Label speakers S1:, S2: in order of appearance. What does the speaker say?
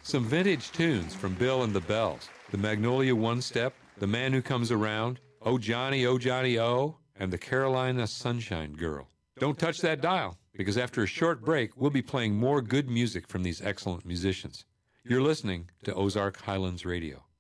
S1: Some vintage tunes from Bill and the Bells, the Magnolia One Step, The Man Who Comes Around, Oh Johnny, Oh, and the Carolina Sunshine Girl. Don't touch that dial, because after a short break, we'll be playing more good music from these excellent musicians. You're listening to Ozark Highlands Radio.